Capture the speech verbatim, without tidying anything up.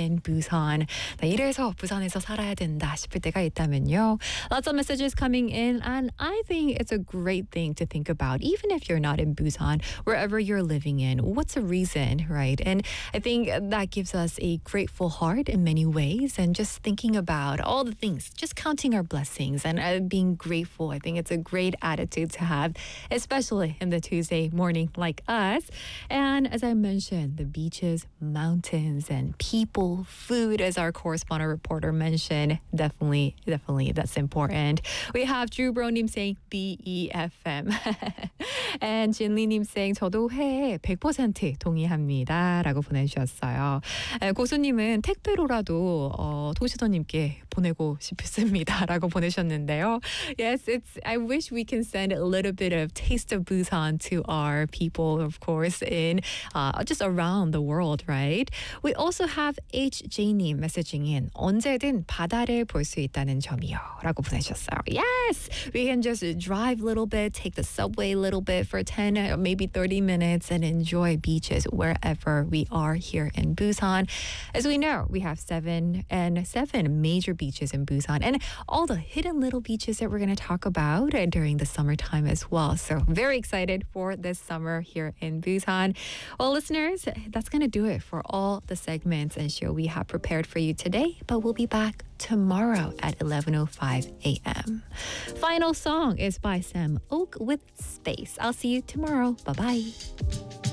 in Busan. 나 이래서 부산에서 살아야 된다 싶을 때가 있다면요. Lots of messages coming in, and I think it's a great thing to think about, even if you're not in Busan, wherever you're living in. What's the reason, right? And I think that gives us a grateful heart in many ways, and just thinking about all the things, just counting our blessings and uh, being grateful. I think it's a great attitude to have, especially in the Tuesday morning like us. And as I mentioned, the beaches, mountains, and people, food, as our correspondent reporter mentioned, definitely, definitely that's important. We have Drew Bro님 saying B E F M. And 진리님 saying 저도 회 백 퍼센트 동의합니다 라고 보내주셨어요. 고수님은 택배로라도 어, 도시더님께 보내고 싶습니다 라고 보내셨는데요. Yes, it's. I wish we can send a little bit of taste of Busan to our people, of course, in uh, just around the world, right? We also have HJ님 messaging in. 언제든 바다를 볼 수 있다는 점이요 라고 보내셨어요. Yes, we can just drive a little bit, take the subway a little bit for ten, maybe thirty minutes and enjoy beaches wherever we are here in Busan. As we know, we have seven and seven major beaches in Busan, and all the hidden little beaches that we're going to talk about during the summertime as well. So very excited for this summer here in Busan. Well, listeners, that's going to do it for all the segments and show we have prepared for you today, but we'll be back tomorrow at eleven oh five a.m. Final song is by Sam Oak with Space. I'll see you tomorrow. Bye-bye.